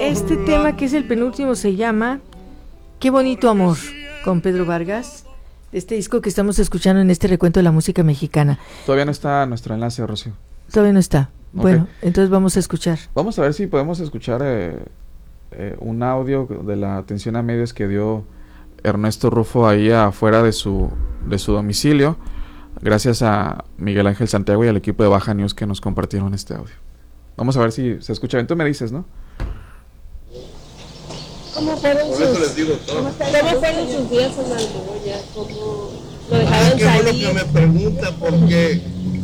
Este tema, que es el penúltimo, se llama Qué bonito amor, con Pedro Vargas, este disco que estamos escuchando en este recuento de la música mexicana. Todavía no está nuestro enlace, Rocío. Todavía no está. Bueno, entonces vamos a escuchar. Vamos a ver si podemos escuchar un audio de la atención a medios que dio Ernesto Rufo ahí afuera de su domicilio, gracias a Miguel Ángel Santiago y al equipo de Baja News que nos compartieron este audio. Vamos a ver si se escucha bien. Tú me dices, ¿no? ¿Cómo fueron sus días en Almoya? ¿Cómo lo dejaron qué salir? bueno que me pregunta, porque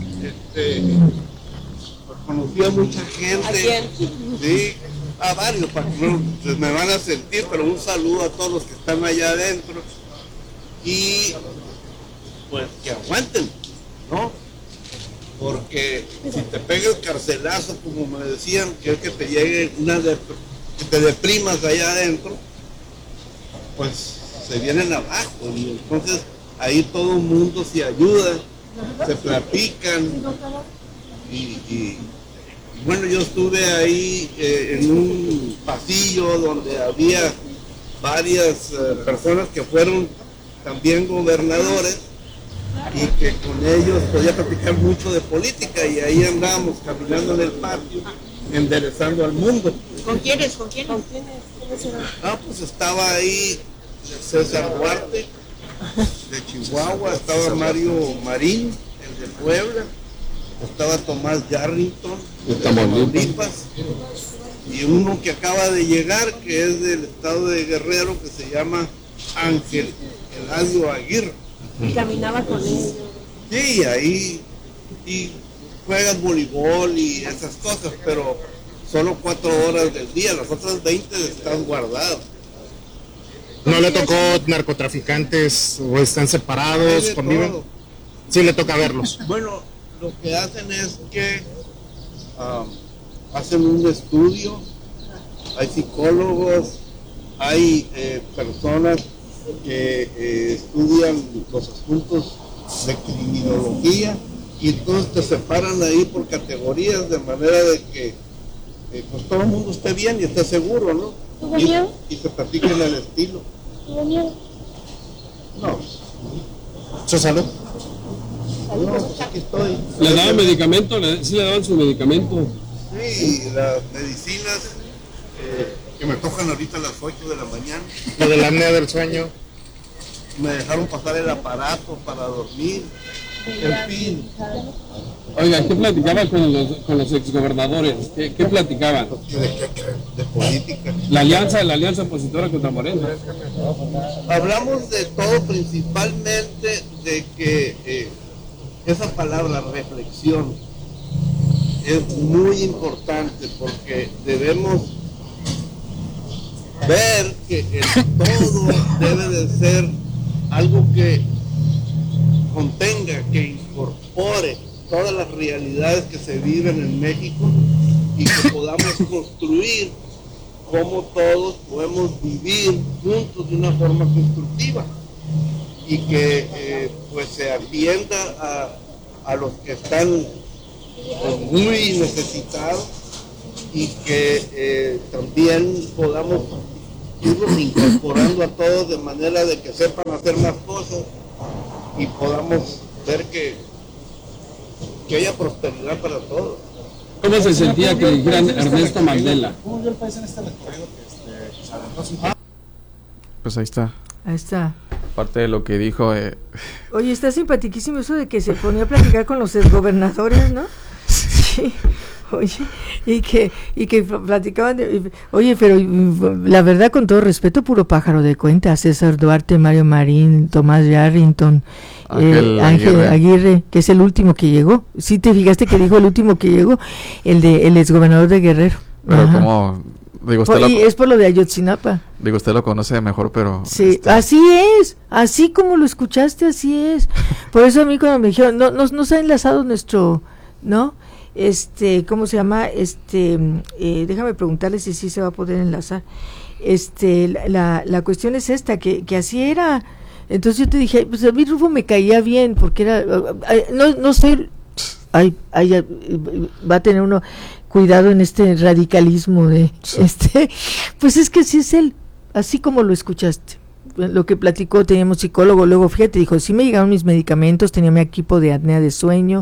conocí a mucha gente. ¿A quién? Sí, a varios, para que no me van a sentir, pero un saludo a todos los que están allá adentro. Y pues que aguanten, ¿no? Porque si te pega el carcelazo, como me decían, que es que te llegue que te deprimas allá adentro, pues se vienen abajo, y entonces ahí todo el mundo se ayuda, se platican, y bueno, yo estuve ahí en un pasillo donde había varias personas que fueron también gobernadores, y que con ellos podía platicar mucho de política, y ahí andábamos caminando en el patio, enderezando al mundo. ¿Con quiénes? Pues estaba ahí César Duarte, de Chihuahua, estaba Mario Marín, el de Puebla, estaba Tomás Yarrington, de Tamaulipas, y uno que acaba de llegar, que es del estado de Guerrero, que se llama Ángel Eladio Aguirre. Y caminaba con ellos. Sí, ahí y juegas voleibol y esas cosas, pero solo 4 horas del día, las otras 20 están guardadas. ¿No le tocó narcotraficantes o están separados, conviven? Sí le toca verlos. Bueno, lo que hacen es que hacen un estudio, hay psicólogos, hay personas que estudian los asuntos de criminología, y entonces te separan ahí por categorías, de manera de que pues todo el mundo esté bien y esté seguro, ¿no? ¿Tuvo miedo? Y se platiquen el estilo. ¿Tuvo miedo? No. ¿Su salud? No, pues aquí estoy. ¿Le daban medicamento? ¿Sí le daban su medicamento? Sí, las medicinas que me tocan ahorita a las 8 de la mañana. Lo de la apnea del sueño. Me dejaron pasar el aparato para dormir. En fin. Oiga, ¿qué platicaban con los exgobernadores? ¿Qué platicaban? De política. La alianza opositora contra Morena. Hablamos de todo, principalmente de que esa palabra reflexión es muy importante, porque debemos ver que el todo debe de ser algo que contenga, que incorpore todas las realidades que se viven en México, y que podamos construir cómo todos podemos vivir juntos de una forma constructiva, y que pues se atienda a los que están muy necesitados, y que también podamos irlos incorporando a todos de manera de que sepan hacer más cosas, y podamos ver que haya prosperidad para todos. ¿Cómo se sentía que le dijeran Ernesto Mandela? ¿Cómo vio el país en este recorrido que se aventó? Pues ahí está. Ahí está. Parte de lo que dijo. Oye, está simpaticísimo eso de que se ponía a platicar con los exgobernadores, ¿no? Sí. Oye, y que platicaban oye, pero la verdad, con todo respeto, puro pájaro de cuenta. César Duarte, Mario Marín, Tomás Yarrington, Ángel Aguirre, que es el último que llegó. ¿Sí te fijaste que dijo el último que llegó? El exgobernador de Guerrero. Pero como digo, usted es por lo de Ayotzinapa. Digo, usted lo conoce mejor, pero sí, así es, así como lo escuchaste, así es. Por eso a mí cuando me dijeron, no se ha enlazado nuestro, ¿no? ¿Cómo se llama? Déjame preguntarle si sí se va a poder enlazar. La cuestión es esta, que así era. Entonces yo te dije, pues a mí Rufo me caía bien, porque era, no sé, va a tener uno, cuidado en este radicalismo de pues es que así es él, así como lo escuchaste. Lo que platicó, teníamos psicólogo, luego fíjate, dijo, sí me llegaron mis medicamentos, tenía mi equipo de apnea de sueño,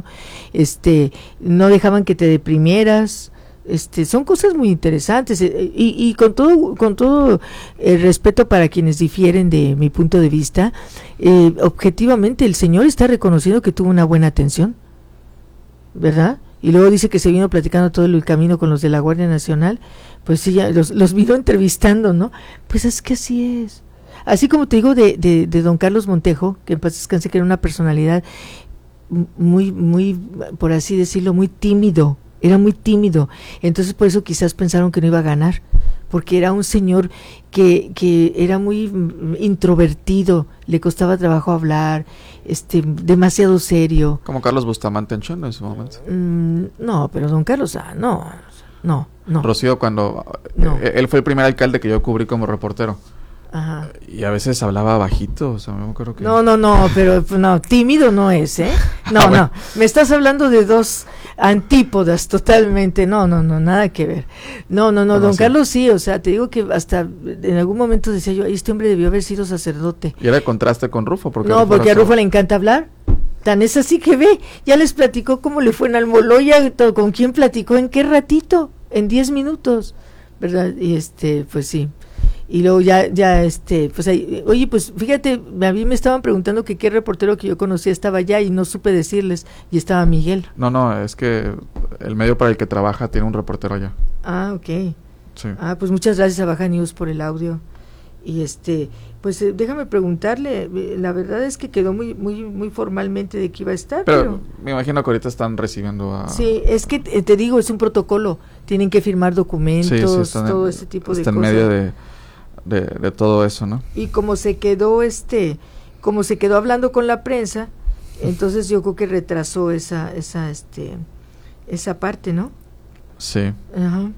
no dejaban que te deprimieras, son cosas muy interesantes, y con todo el respeto para quienes difieren de mi punto de vista, objetivamente el señor está reconociendo que tuvo una buena atención, ¿verdad? Y luego dice que se vino platicando todo el camino con los de la Guardia Nacional, pues sí, ya los vino entrevistando, ¿no? Pues es que así es. Así como te digo de don Carlos Montejo, que en paz descanse, que era una personalidad muy, por así decirlo, muy tímido, era muy tímido, entonces por eso quizás pensaron que no iba a ganar, porque era un señor que era muy introvertido, le costaba trabajo hablar, demasiado serio. Como Carlos Bustamante en Chona en su momento. No, pero don Carlos, no. Rocío, cuando él fue el primer alcalde que yo cubrí como reportero. Ajá. Y a veces hablaba bajito, o sea, me acuerdo que... No, pero no, tímido no es, ¿eh? No, me estás hablando de dos antípodas totalmente, no, nada que ver. No, don Carlos sí, o sea, te digo que hasta en algún momento decía yo, este hombre debió haber sido sacerdote. Y era el contraste con Rufo, porque... No, porque a Rufo le encanta hablar, tan es así que ve, ya les platicó cómo le fue en Almoloya, con quién platicó, en qué ratito, en 10 minutos, ¿verdad? Y pues sí. Y luego pues ahí, oye, pues fíjate, a mí me estaban preguntando que qué reportero que yo conocía estaba allá y no supe decirles, y estaba Miguel. No, es que el medio para el que trabaja tiene un reportero allá. Ah, ok. Sí. Pues muchas gracias a Baja News por el audio. Y pues déjame preguntarle, la verdad es que quedó muy formalmente de que iba a estar. Pero me imagino que ahorita están recibiendo a... Sí, es que te digo, es un protocolo, tienen que firmar documentos, todo ese tipo de cosas. Está en medio de todo eso, ¿no? Y como se quedó hablando con la prensa, entonces yo creo que retrasó esa parte, ¿no? Sí. Ajá.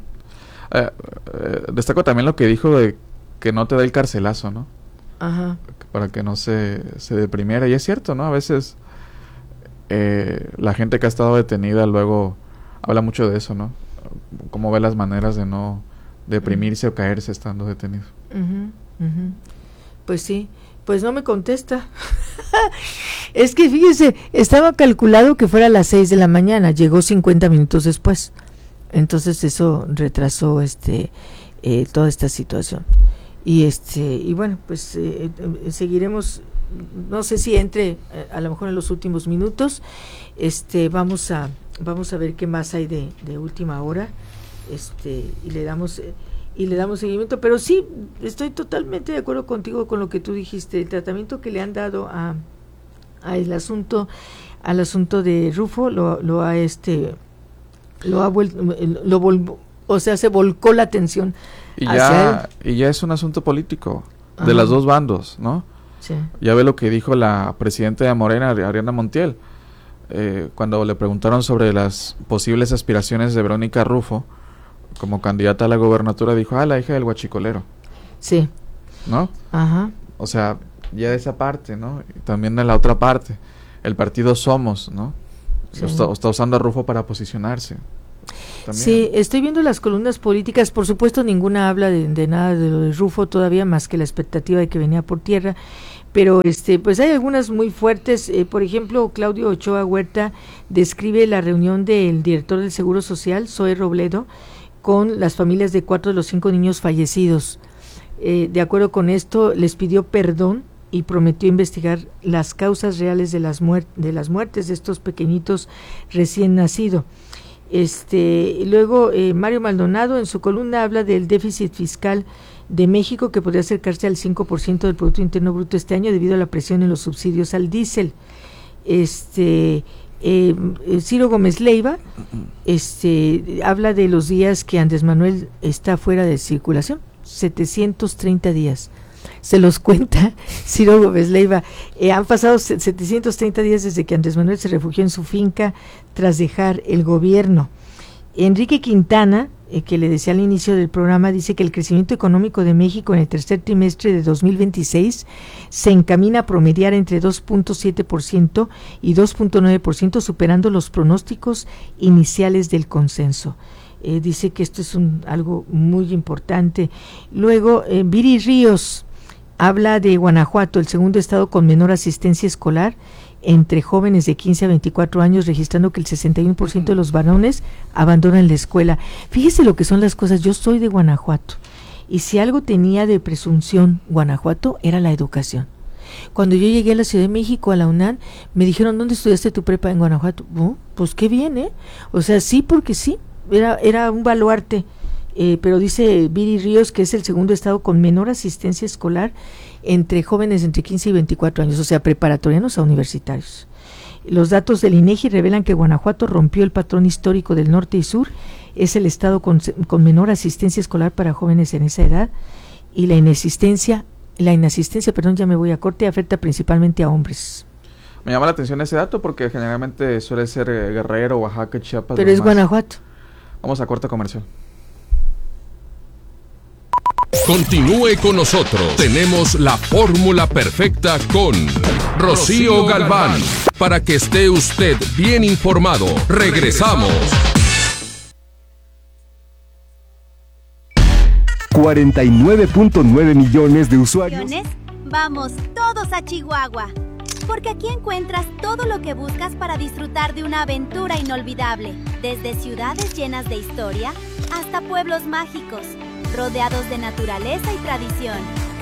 Destaco también lo que dijo de que no te da el carcelazo, ¿no? Ajá. Para que no se deprimiera, y es cierto, ¿no? A veces la gente que ha estado detenida luego habla mucho de eso, ¿no? Cómo ve las maneras de no deprimirse o caerse estando detenido. Pues sí, pues no me contesta. Es que fíjese, estaba calculado que fuera a las 6 de la mañana, llegó 50 minutos después. Entonces eso retrasó toda esta situación. Y bueno, pues seguiremos, no sé si entre a lo mejor en los últimos minutos. Vamos a ver qué más hay de última hora. Y le damos seguimiento, pero sí estoy totalmente de acuerdo contigo con lo que tú dijiste, el tratamiento que le han dado al asunto de Rufo se volcó la atención hacia él. Y ya es un asunto político de los dos bandos, ¿no? Sí. Ya ve lo que dijo la presidenta de Morena, Ariana Montiel, cuando le preguntaron sobre las posibles aspiraciones de Verónica Rufo como candidata a la gobernatura, dijo, la hija del huachicolero. Sí. ¿No? Ajá. O sea, ya de esa parte, ¿no? Y también de la otra parte, el partido Somos, ¿no? Sí. Está usando a Rufo para posicionarse. También. Sí, estoy viendo las columnas políticas, por supuesto ninguna habla de nada de lo de Rufo todavía, más que la expectativa de que venía por tierra, pero pues hay algunas muy fuertes. Por ejemplo, Claudio Ochoa Huerta describe la reunión del director del Seguro Social, Zoe Robledo, con las familias de 4 de los 5 niños fallecidos. De acuerdo con esto, les pidió perdón y prometió investigar las causas reales de las muertes de estos pequeñitos recién nacidos. Luego Mario Maldonado en su columna habla del déficit fiscal de México, que podría acercarse al 5% del Producto Interno Bruto este año debido a la presión en los subsidios al diésel. Ciro Gómez Leiva habla de los días que Andrés Manuel está fuera de circulación, 730 días. Se los cuenta Ciro Gómez Leiva. Han pasado 730 días desde que Andrés Manuel se refugió en su finca tras dejar el gobierno. Enrique Quintana, que le decía al inicio del programa, dice que el crecimiento económico de México en el tercer trimestre de 2026 se encamina a promediar entre 2.7% y 2.9%, superando los pronósticos iniciales del consenso. dice que esto es algo muy importante. Luego, Viri Ríos habla de Guanajuato, el segundo estado con menor asistencia escolar entre jóvenes de 15 a 24 años, registrando que el 61% de los varones abandonan la escuela. Fíjese lo que son las cosas. Yo soy de Guanajuato, y si algo tenía de presunción Guanajuato era la educación. Cuando yo llegué a la Ciudad de México, a la UNAM, me dijeron, ¿dónde estudiaste tu prepa? En Guanajuato. Pues qué bien, ¿eh? O sea, sí, porque sí, era un baluarte. Pero dice Viri Ríos que es el segundo estado con menor asistencia escolar entre jóvenes entre 15 y 24 años, o sea, preparatorianos a universitarios. Los datos del INEGI revelan que Guanajuato rompió el patrón histórico del norte y sur, es el estado con menor asistencia escolar para jóvenes en esa edad, y la inasistencia, ya me voy a corte, afecta principalmente a hombres. Me llama la atención ese dato porque generalmente suele ser Guerrero, Oaxaca, Chiapas. Pero es Guanajuato. Vamos a corte comercial. Continúe con nosotros. Tenemos la fórmula perfecta con Rocío Galván. Para que esté usted bien informado. Regresamos. 49.9 millones de usuarios. Vamos todos a Chihuahua, porque aquí encuentras todo lo que buscas para disfrutar de una aventura inolvidable, desde ciudades llenas de historia hasta pueblos mágicos, rodeados de naturaleza y tradición.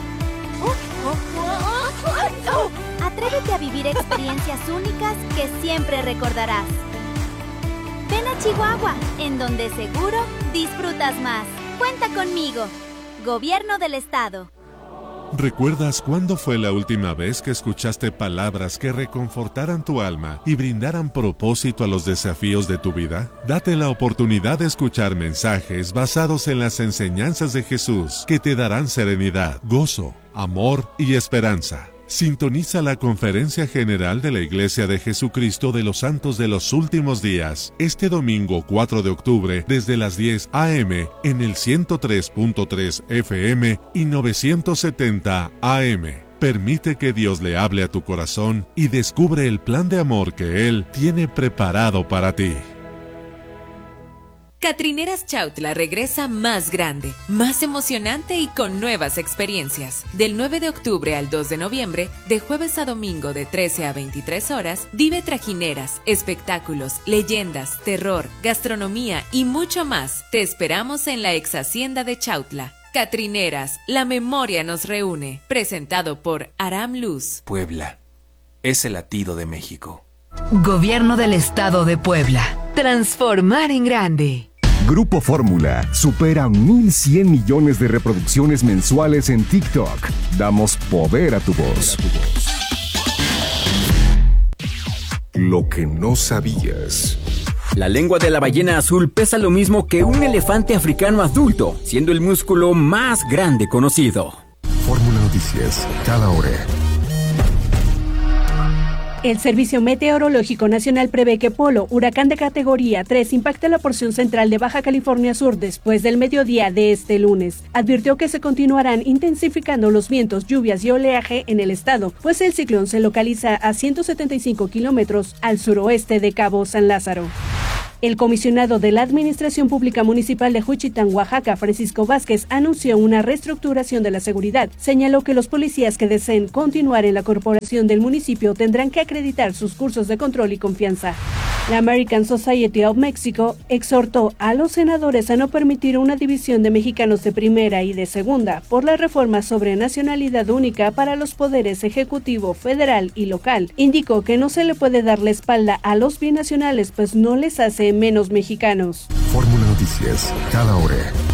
Atrévete a vivir experiencias únicas que siempre recordarás. Ven a Chihuahua, en donde seguro disfrutas más. Cuenta conmigo. Gobierno del Estado. ¿Recuerdas cuándo fue la última vez que escuchaste palabras que reconfortaran tu alma y brindaran propósito a los desafíos de tu vida? Date la oportunidad de escuchar mensajes basados en las enseñanzas de Jesús que te darán serenidad, gozo, amor y esperanza. Sintoniza la Conferencia General de la Iglesia de Jesucristo de los Santos de los Últimos Días, este domingo 4 de octubre, desde las 10 a.m. en el 103.3 FM y 970 AM. Permite que Dios le hable a tu corazón y descubre el plan de amor que Él tiene preparado para ti. Catrineras Chautla regresa más grande, más emocionante y con nuevas experiencias. Del 9 de octubre al 2 de noviembre, de jueves a domingo de 13 a 23 horas, vive trajineras, espectáculos, leyendas, terror, gastronomía y mucho más. Te esperamos en la ex hacienda de Chautla. Catrineras, la memoria nos reúne. Presentado por Aram Luz. Puebla es el latido de México. Gobierno del Estado de Puebla. Transformar en grande. Grupo Fórmula supera 1,100 millones de reproducciones mensuales en TikTok. Damos poder a tu voz. Lo que no sabías. La lengua de la ballena azul pesa lo mismo que un elefante africano adulto, siendo el músculo más grande conocido. Fórmula Noticias, cada hora. El Servicio Meteorológico Nacional prevé que Polo, huracán de categoría 3, impacte la porción central de Baja California Sur después del mediodía de este lunes. Advirtió que se continuarán intensificando los vientos, lluvias y oleaje en el estado, pues el ciclón se localiza a 175 kilómetros al suroeste de Cabo San Lázaro. El comisionado de la Administración Pública Municipal de Juchitán, Oaxaca, Francisco Vázquez, anunció una reestructuración de la seguridad. Señaló que los policías que deseen continuar en la corporación del municipio tendrán que acreditar sus cursos de control y confianza. La American Society of Mexico exhortó a los senadores a no permitir una división de mexicanos de primera y de segunda por la reforma sobre nacionalidad única para los poderes ejecutivo, federal y local. Indicó que no se le puede dar la espalda a los binacionales, pues no les hace menos mexicanos. Fórmula Noticias, cada hora.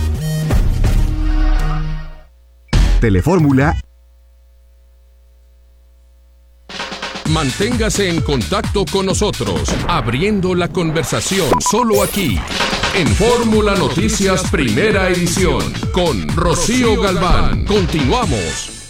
Telefórmula. Manténgase en contacto con nosotros, abriendo la conversación solo aquí, en Fórmula Noticias Primera Edición, con Rocío Galván. Continuamos.